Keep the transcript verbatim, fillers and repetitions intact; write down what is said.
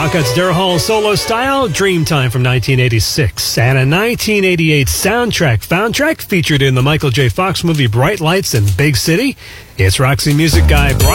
Rocket's Daryl Hall solo style, Dreamtime from nineteen eighty-six. And a nineteen eighty-eight soundtrack, Foundtrack, featured in the Michael J. Fox movie Bright Lights and Big City. It's Roxy Music Guy Brian